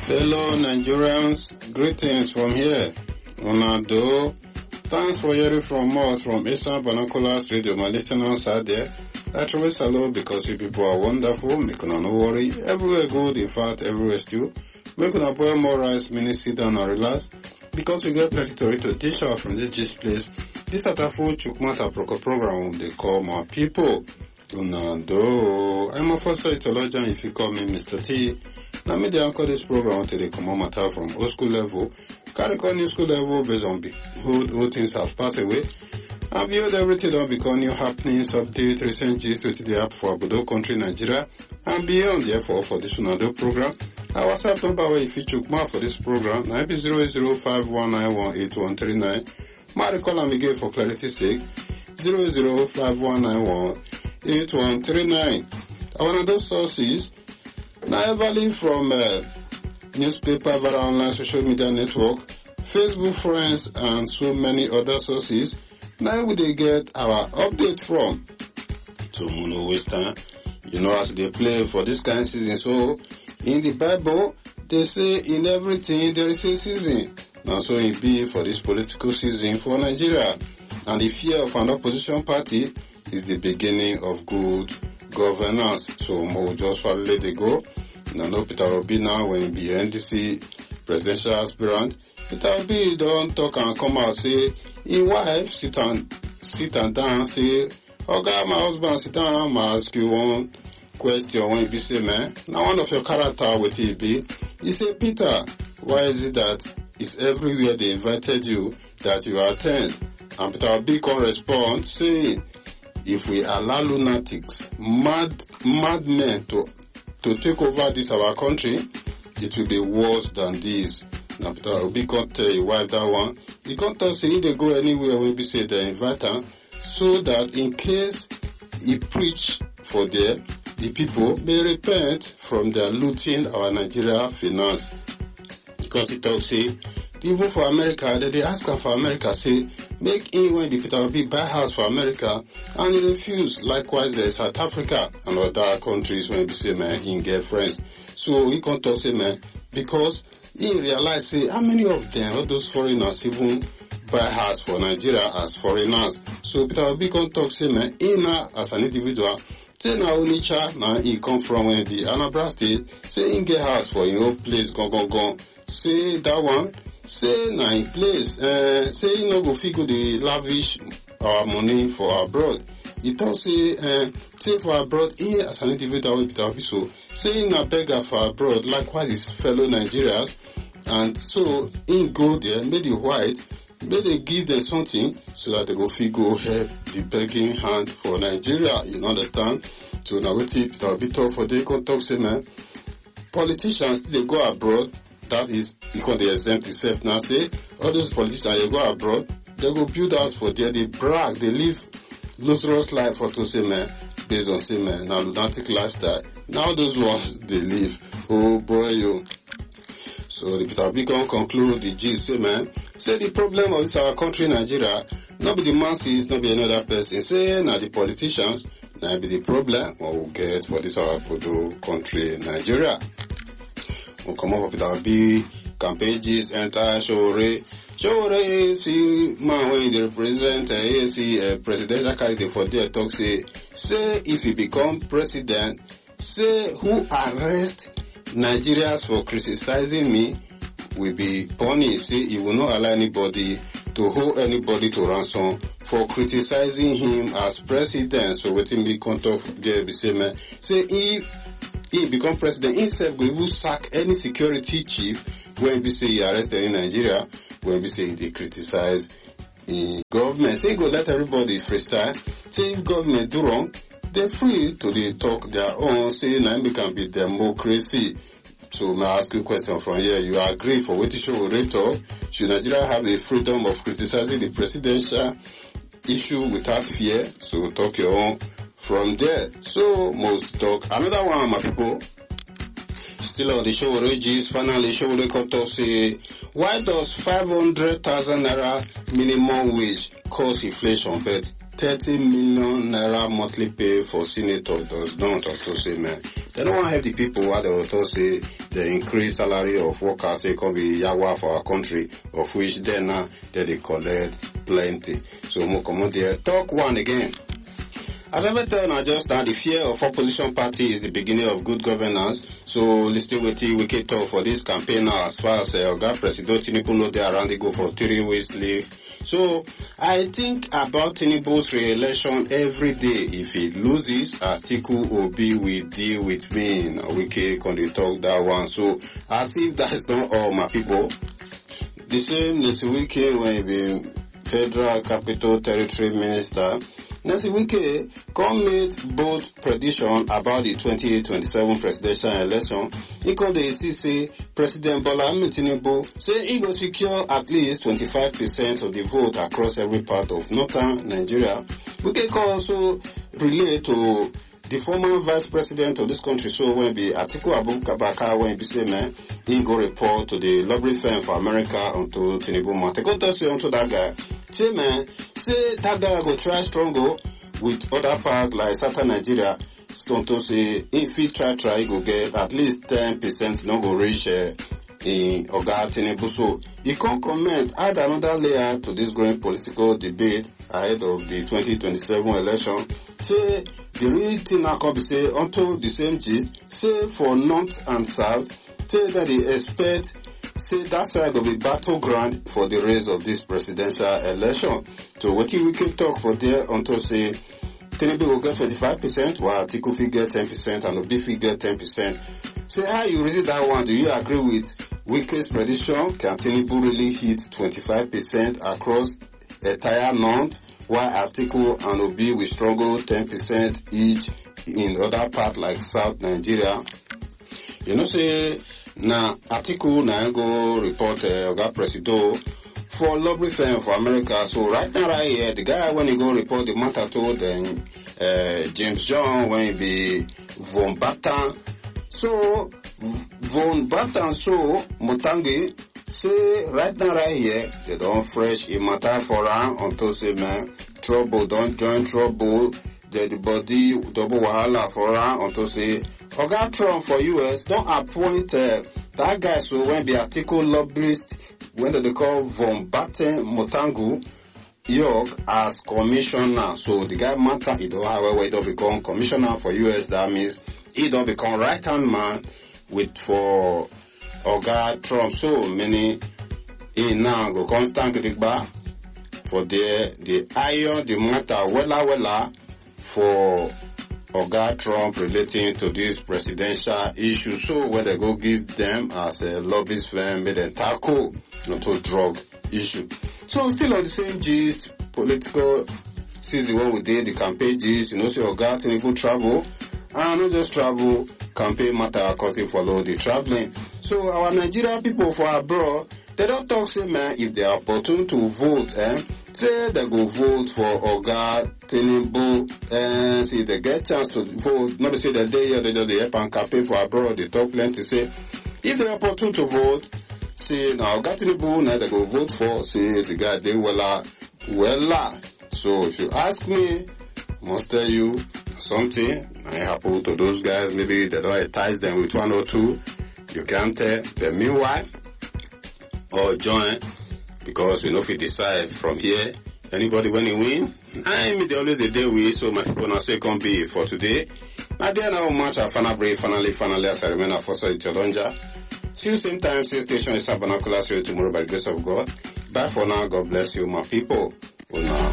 Fellow Nigerians, greetings from here. Onado, thanks for hearing from us from Eastern Binoculars Radio. My listeners out there, I truly salute because you people are wonderful. Make no worry, everywhere good, in fact, everywhere still. Make no boil more rice, mini sit down and relax. Because we get plenty to teach out from this place. This at a full Chukmata program they call my people. Onado, I'm a first theologian if you call me Mr. T. Now me they anchor this program until they come on matter from old school level, carry on new school level based on old things have passed away, and build everything on become new happenings, update, recent gist with the app for Abudo country Nigeria, and beyond. Therefore, for this Onado program, our WhatsApp number where if you chook more for this program, 00519181139. My recall and again for clarity's sake, 00519181139. Our other sources. Now, everly from newspaper, viral online social media network, Facebook friends, and so many other sources. Now we they get our update from. So, Muno Western, you know, as they play for this kind of season. So, in the Bible, they say in everything there is a season. Now, so it be for this political season for Nigeria. And the fear of an opposition party is the beginning of good governance. So Mo just let it go. Now no Peter Obi now when he be NDC presidential aspirant. Peter Obi don't talk and come out say his wife sit and down say, "Oga, my husband sit down, I'm ask you one question when he be say, man, now one of your character with he be." He say, "Peter, why is it that it's everywhere they invited you that you attend?" And Peter Obi can respond saying, "If we allow lunatics, madmen to take over this our country, it will be worse than this." Now Peter Obi can't tell your wife that one. He can't tell say they go anywhere when we say they invite her, so that in case he preach for there, the people may repent from their looting our Nigeria finance. Because he talk say, even for America, they ask her for America, say, make him when the Peter Obi buy house for America, and he refuse. Likewise, there's South Africa and other countries when he say, man, he get friends. So he can't talk, say, man, because he realize, say, how many of them, all those foreigners, even buy house for Nigeria as foreigners. So Peter Obi can't talk, say, man, he now, as an individual, say, now Onitsha, now he come from when the Anambra State, say, he get house for your own place, go. Say, that one, say na in place, say you no go fit go dey lavish our money for abroad. He talk say, say for abroad, he as an individual with Peter Obi, so say na beggar for abroad, likewise his fellow Nigerians, and so he go there, make the white, make they give them something so that they go fit go help the begging hand for Nigeria. You understand? So now we Peter Obi talk for they can talk say, man, politicians they go abroad. That is because they exempt themselves now. Say all those politicians they go abroad, they go build house for there, they brag, they live luxurious life for to say man, based on say man, now lunatic lifestyle. Now those ones they live. Oh boy, you. So the Peter Obi can conclude the G say man, say the problem of this our country Nigeria, not be the masses, not be another person. Say now the politicians, now be the problem what we get for this our Podo country Nigeria. We'll come up with our big campaigns, entire Showre, see, man, when they represent AAC presidential candidate for their talk, say if he become president, say who arrest Nigerians for criticizing me will be punished. Say he will not allow anybody to hold anybody to ransom for criticizing him as president. So waiting me contact there be say man, say if he become president, himself go even sack any security chief when we say he arrested in Nigeria, when we say they criticize the government. Say go let everybody freestyle. Say if government do wrong, they're free to they talk their own. Say now we can be democracy. So may I ask you a question from here. You agree for what issue already talk? Should Nigeria have the freedom of criticizing the presidential issue without fear? So talk your own. From there, so most talk. Another one, my people, still on the show, Regis, finally show the talk say, why does 500,000 naira minimum wage cause inflation, but 30 million naira monthly pay for senator does not? Also say, man, They don't want to help the people while they will say the increased salary of workers, say, can be yawa for our country, of which then they collect plenty. So, more come on there. Talk one again. As I tell now, just now, the fear of opposition party is the beginning of good governance. So, listen with the wicked talk for this campaign now, as far as Oga President Tinubu know they around they go for 3 weeks leave. So, I think about Tinubu's re-election every day. If he loses, Atiku Obi will deal with me. Now, Wike can talk that one. So, as if that's not all, my people. The same Nancy Wike when he be Federal Capital Territory Minister. Nancy Wike made bold prediction about the 2027 presidential election. He called the say President Bola Ahmed Tinubu say he will secure at least 25% of the vote across every part of northern Nigeria. Wike also relate to the former vice president of this country, so when be Atiku Abubakar, when be say man, he go report to the lobby firm for America onto Tinubu Mate. Go tell you onto that guy. Say man, say that guy go try struggle with other parts like southern Nigeria. To say if he try, he go get at least 10%, not go reach in Oga Tinubu. So he can't comment, add another layer to this growing political debate ahead of the 2027 election. Say the real thing now can be say onto the same gist, say for north and south, say that they expect, say that side will be battleground for the race of this presidential election. So what we can talk for there onto say Tinubu will get 25%, while Atiku will get 10% and Obi will get 10%. Say how you reason that one? Do you agree with Wike's prediction? Can Tinubu really hit 25% across the entire north, while Atiku and Obi will struggle 10% each in other part like South Nigeria? You know, say, now Atiku now go report Oga Presido for lobby firm for America. So right now, right here, the guy when he go report the matter to then James John when he be Von Batan. So Von Batan so Motangi say right now, right here, they don't fresh a matter for her until say man trouble don't join trouble. The body double wahala for her until say Oga Trump for US don't appoint that guy so when the article lobbyist when they call Von Batten Motangu York as commissioner. So the guy matter he don't however he don't become commissioner for US. That means he don't become right hand man with for Oga Trump. So many he now go constant back for the iron the matter wella for Oga Trump relating to this presidential issue. So when they go give them as a lobbyist firm, made them tackle to drug issue. So still on the same gist, political season when we did the campaign gist, you know, say Oga Tinubu travel, and not just travel, campaign matter cause they follow the traveling. So our Nigerian people for abroad, they don't talk say man if they are opportune to vote, say they go vote for Oga Tinubu and see they get chance to vote. Not say that they just they help and campaign for abroad. They talk plenty say if they are opportune to vote, say now Oga Tinubu now they go vote for say the guy they wella. So if you ask me, I must tell you something I happen to those guys. Maybe they don't entice them with 1 or 2. You can't tell. But meanwhile, or join. Because we know if we decide from here, anybody when you win, I'm the only day we so my people now say can be for today. Now there now much I finally as I remain a force of Challenger. See you same time, same station is Sabanacular tomorrow by the grace of God. Bye for now, God bless you my people. Well, now.